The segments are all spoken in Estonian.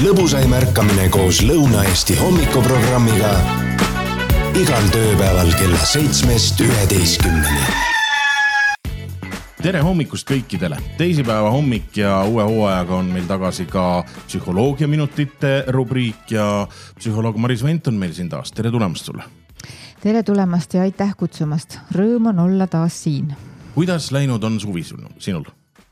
lõbusaim ärkamine koos Lõuna-Eesti hommikuprogrammiga igal tööpäeval kella 7-11. Tere hommikust kõikidele. Teisipäeva hommik ja uue hooajaga on meil tagasi ka psühholoogiaminutite rubriik ja psühholoog Maris Vent on meil siin taas. Tere tulemast sulle. Tere tulemast ja aitäh kutsumast. Rõõm on olla taas siin. Kuidas läinud on suvi sinul?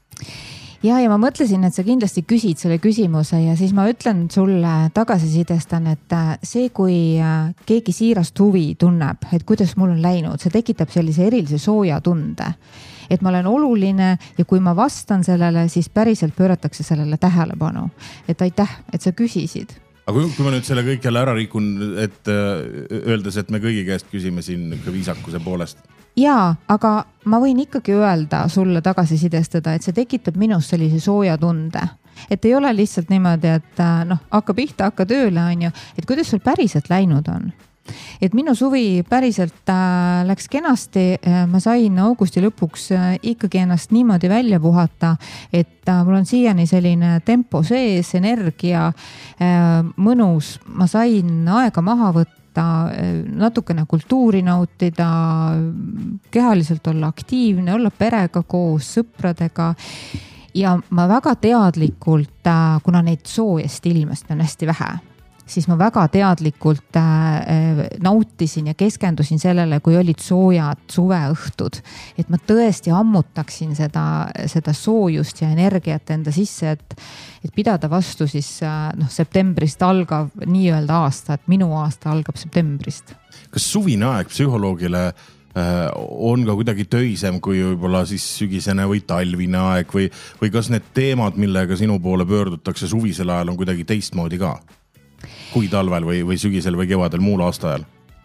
Ja ma mõtlesin, et sa kindlasti küsid selle küsimuse ja siis ma ütlen sulle tagasisidestan, et see, kui keegi siirast huvi tunneb, et kuidas mul on läinud, see tekitab sellise erilise sooja tunde. Et ma olen oluline ja kui ma vastan sellele, siis päriselt pööratakse sellele tähelepanu. Et aitäh, et sa küsisid. Aga kui ma nüüd selle kõik jälle ära rikun, et öeldes, et me kõigi käest küsime siin viisakuse poolest. Jaa, aga ma võin ikkagi öelda sulle tagasisidestada, et see tekitab minus sellise sooja tunde. Et ei ole lihtsalt niimoodi, et hakka pihta, hakka tööle, on ju, et kuidas sul päriselt läinud on. Et minu suvi päriselt läks kenasti, ma sain augusti lõpuks ikkagi ennast niimoodi välja puhata, et mul on siiani selline tempo sees, energia, mõnus, ma sain aega maha võtta, natukene kultuuri nautida, kehaliselt olla aktiivne, olla perega koos, sõpradega ja ma väga teadlikult, kuna neid soojast ilmest on hästi vähe, siis ma väga teadlikult nautisin ja keskendusin sellele, kui olid soojad suveõhtud, et ma tõesti ammutaksin seda soojust ja energiat enda sisse, et pidada vastu siis septembrist algav nii-öelda aasta, et minu aasta algab septembrist. Kas suvine aeg psühholoogile on ka kuidagi töisem kui võib-olla siis sügisene või talvine aeg või kas need teemad, millega sinu poole pöördutakse suvisel ajal on kuidagi teistmoodi ka? Kui talvel või sügisel või kevadel muul aastaajal?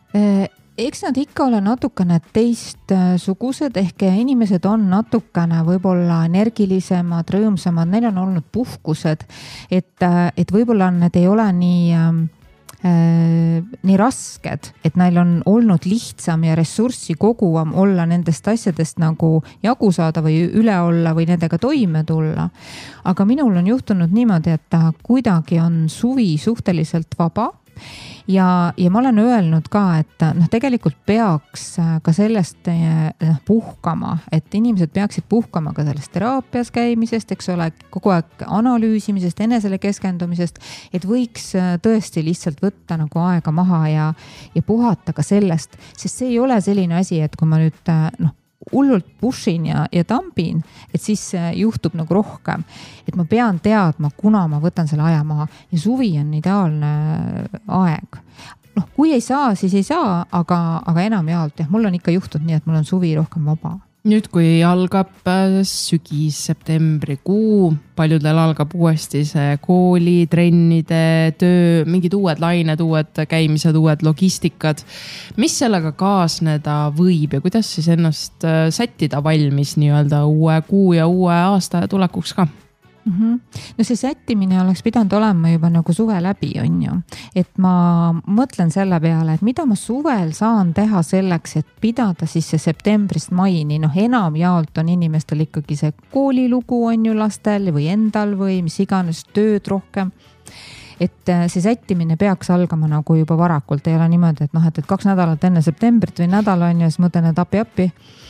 Eks nad ikka ole natukene teistsugused, ehk inimesed on natukene võib-olla energilisemad, rõõmsamad, neil on olnud puhkused, et võib-olla need ei ole nii rasked, et neil on olnud lihtsam ja ressurssi koguvam olla nendest asjadest nagu jagu saada või üle olla või nendega toime tulla. Aga minul on juhtunud niimoodi, et kuidagi on suvi suhteliselt vaba ja ma olen öelnud ka, et tegelikult peaks ka sellest puhkama, et inimesed peaksid puhkama ka sellest teraapias käimisest, eks ole, kogu aeg analüüsimisest, enesele keskendumisest, et võiks tõesti lihtsalt võtta nagu aega maha ja puhata ka sellest, sest see ei ole selline asi, et kui ma nüüd hullult pushin ja tambin, et siis juhtub nagu rohkem, et ma pean teadma, kuna ma võtan selle aja maha ja suvi on ideaalne aeg. Kui ei saa, siis ei saa, aga enam jaolt, mul on ikka juhtud nii, et mul on suvi rohkem vaba. Nüüd, kui algab sügis, septembrikuu, paljudel algab uuesti see kooli, trennide, töö, mingid uued lained, uued käimised, uued logistikad. Mis sellega kaasneda võib ja kuidas siis ennast sättida valmis nii-öelda uue kuu ja uue aasta tulekuks ka? No see sättimine oleks pidanud olema juba nagu suve läbi, on ju. Et ma mõtlen selle peale, et mida ma suvel saan teha selleks, et pidada siis see septembrist maini. Enam jaolt on inimestel ikkagi see koolilugu on ju lastel või endal või mis iganes tööd rohkem. Et see sättimine peaks algama nagu juba varakult. Ei ole niimoodi, et 2 nädalat enne septembrit või nädal on ja siis mõtlen, et api.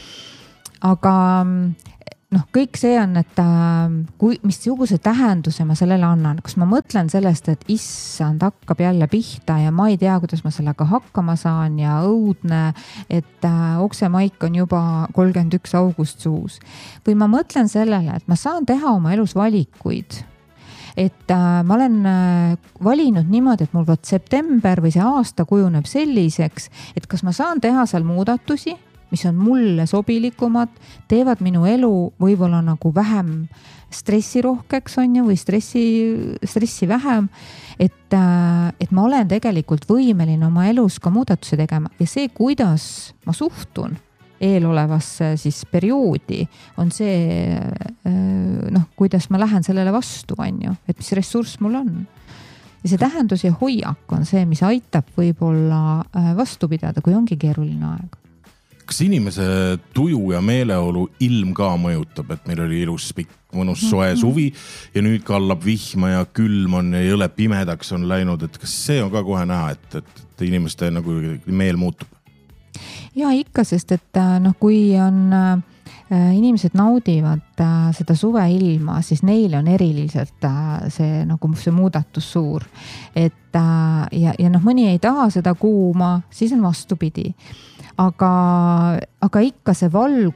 Aga kõik see on, et missuguse tähenduse ma sellele annan, kus ma mõtlen sellest, et issand hakkab jälle pihta ja ma ei tea, kuidas ma sellega hakkama saan ja õudne, et oksemaik on juba 31 august suus. Või ma mõtlen sellele, et ma saan teha oma elus valikuid. Et ma olen valinud niimoodi, et mul september või see aasta kujuneb selliseks, et kas ma saan teha seal muudatusi, mis on mulle sobilikumad, teevad minu elu võib-olla nagu vähem stressirohkeks on ju, või stressi vähem, et ma olen tegelikult võimeline oma elus ka muudatusi tegema ja see, kuidas ma suhtun eelolevasse siis perioodi, on see, kuidas ma lähen sellele vastu, on ju, et mis ressurss mul on. Ja see tähendus ja hoiak on see, mis aitab võib-olla vastu pidada, kui ongi keeruline aeg. kas inimese tuju ja meeleolu ilm ka mõjutab, et meil oli ilus pikk, mõnus soe suvi ja nüüd kallab vihma ja külm on ja jõle pimedaks on läinud, et kas see on ka kohe näha, et inimeste nagu meel muutub? Ja ikka, sest et kui on inimesed naudivad seda suve ilma, siis neile on eriliselt see muudatus suur. Et ja mõni ei taha seda kuuma, siis on vastupidi. Aga ikka see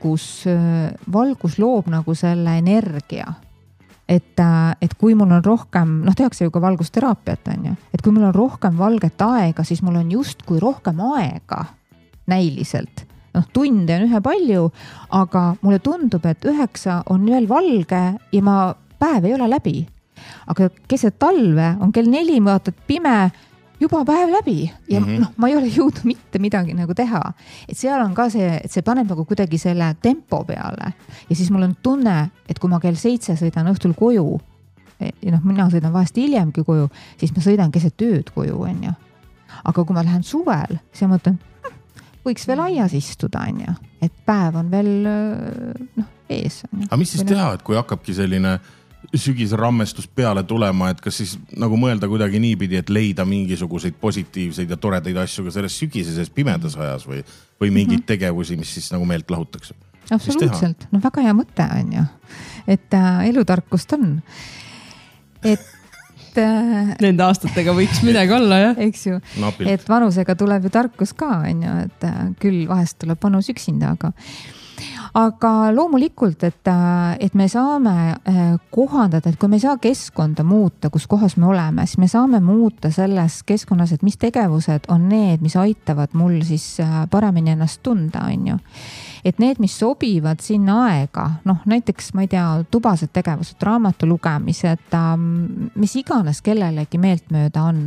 valgus loob nagu selle energia. Et kui mul on rohkem, tehakse ju ka valgusteraapiat, on ju, et kui mul on rohkem valget aega, siis mul on justkui rohkem aega näiliselt. Tunde on ühe palju, aga mulle tundub, et 9 on veel valge ja päev ei ole läbi. Aga keset talve on kell 4, vaatad pime, juba päev läbi ja ma ei ole jõudnud mitte midagi nagu teha. Et seal on ka see, et see paneb nagu kuidagi selle tempo peale ja siis mul on tunne, et kui ma kell 7 sõidan õhtul koju ja mina sõidan vahest hiljemgi koju, siis ma sõidan keset ööd koju, on ju. Aga kui ma lähen suvel, siis ma mõtlen, võiks veel aias istuda, on ju, et päev on veel ees. Aga mis siis teha, et kui hakkabki selline sügisrammestus peale tulema, et kas siis nagu mõelda kuidagi niipidi, et leida mingisuguseid positiivseid ja toredaid asju ka selles sügiseses pimedas ajas või mingeid tegevusi, mis siis nagu meelt lahutaks? Absoluutselt, väga hea mõte on ju, et elutarkust on, et nende aastatega võiks midagi olla, jah? Eks ju, et vanusega tuleb ju tarkus ka, on ju, et küll vahest tuleb vanus üksinda, aga loomulikult, et me saame kohandada, et kui me ei saa keskkonda muuta, kus kohas me oleme, siis me saame muuta selles keskkonnas, et mis tegevused on need, mis aitavad mul siis paremini ennast tunda, on ju. Et need, mis sobivad sinna aega, näiteks, ma ei tea, tubased tegevused, raamatu lugemised, mis iganes kellelegi meeltmööda on.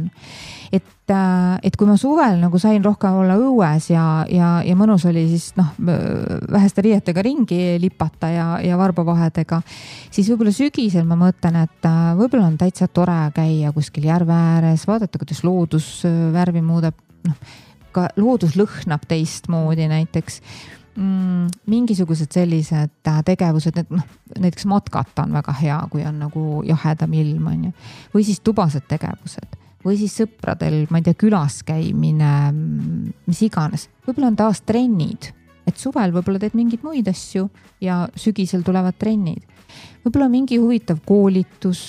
Et kui ma suvel nagu sain rohkem olla õues ja mõnus oli siis väheste riietega ringi lipata ja varbavahedega, siis võib-olla sügisel ma mõtlen, et võib-olla on täitsa tore käia kuskil järve ääres, vaadata, kuidas loodus värvi muudab, ka loodus lõhnab teistmoodi näiteks. Mingisugused sellised tegevused, näiteks matkata on väga hea, kui on nagu jahedam ilm, on ju. Või siis tubased tegevused või siis sõpradel, ma ei tea, külas käimine, mis iganes. Võib-olla on taas trennid, et suvel võib-olla teed mingid muid asju ja sügisel tulevad trennid. Võib-olla mingi huvitav koolitus,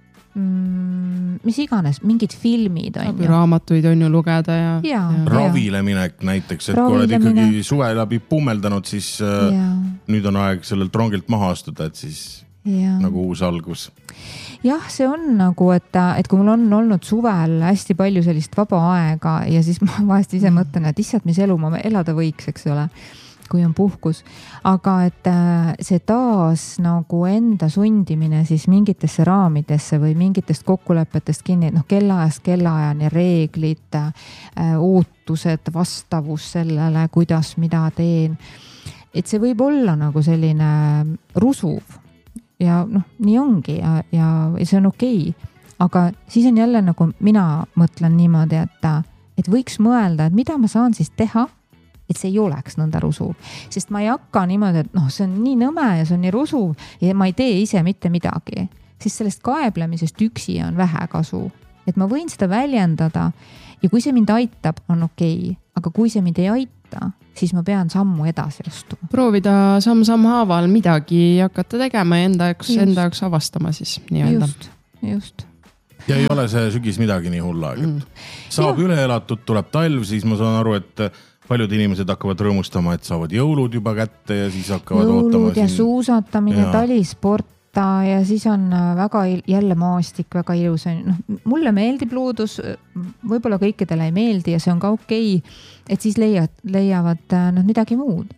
mis iganes, mingid filmid on ju. Raamatuid on ju lugeda ja. Ravile minek näiteks, et kui oled ikkagi suve läbi pummeldanud, siis nüüd on aeg sellelt rongilt maha astuda, et siis nagu uus algus. Jah, see on nagu, et kui mul on olnud suvel hästi palju sellist vaba aega ja siis ma vahest ise mõtlen, et issand, mis elu ma elada võiks, eks ole, kui on puhkus. Aga et see taas nagu enda sundimine siis mingitesse raamidesse või mingitest kokkulepetest kinni, kellaajast kellaajani reeglid, ootused, vastavus sellele, kuidas, mida teen. Et see võib olla nagu selline rusuv. Ja nii ongi ja see on okei. Aga siis on jälle nagu mina mõtlen niimoodi, et võiks mõelda, et mida ma saan siis teha, et see ei oleks nõnda rusuv. Sest ma ei hakka niimoodi, et see on nii nõme ja see on nii rusuv ja ma ei tee ise mitte midagi. Siis sellest kaeblemisest üksi on vähe kasu. Et ma võin seda väljendada ja kui see mind aitab, on okei. Aga kui see mind ei aita, siis ma pean sammu edasi astuma. Proovida samm haaval midagi hakata tegema ja enda jaoks avastama siis nii-öelda. Just. Ja ei ole see sügis midagi nii hull aeg. Saab üle elatud, tuleb talv, siis ma saan aru, et paljud inimesed hakkavad rõõmustama, et saavad jõulud juba kätte ja siis hakkavad ootama. Jõulud ja suusatamine, talisport ja siis on väga jälle maastik, väga ilus. Mulle meeldib loodus, võib-olla kõikidele ei meeldi ja see on ka okei, et siis leiavad midagi muud.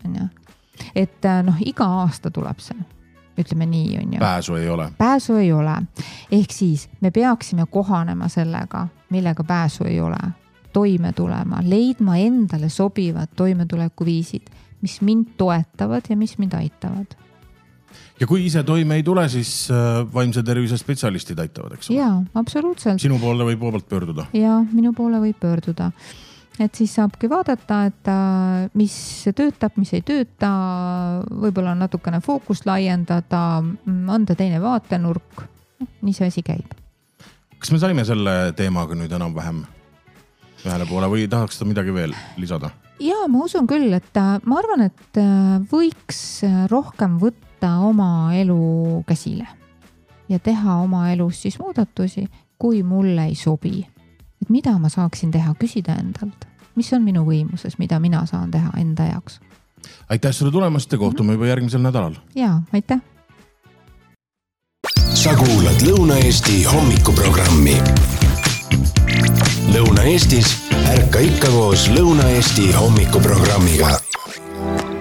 Et iga aasta tuleb see, ütleme nii. On ju. Pääsu ei ole. Ehk siis me peaksime kohanema sellega, millega pääsu ei ole. Toime tulema, leidma endale sobivad toimetulekuviisid, mis mind toetavad ja mis mind aitavad. Ja kui ise toime ei tule, siis vaimse tervise spetsialistid aitavad, eks ole? Jaa, absoluutselt. Sinu poole võib vabalt pöörduda? Jaa, minu poole võib pöörduda. et siis saabki vaadata, et mis töötab, mis ei tööta, võib-olla natukene fookust laiendada, anda teine vaatenurk, nii see asi käib. Kas me saime selle teemaga nüüd enam-vähem ühele poole või tahaks seda midagi veel lisada? Ja ma usun küll, et ma arvan, et võiks rohkem võtta oma elu käsile ja teha oma elus siis muudatusi, kui mulle ei sobi. Et mida ma saaksin teha, küsida endalt, mis on minu võimuses, mida mina saan teha enda jaoks. Aitäh sulle tulemast ja kohtume juba järgmisel nädalal. Jaa, aitäh. Sa kuulad Lõuna-Eesti hommikuprogrammi. Lõuna-Eestis ärka ikka koos Lõuna-Eesti hommikuprogrammiga.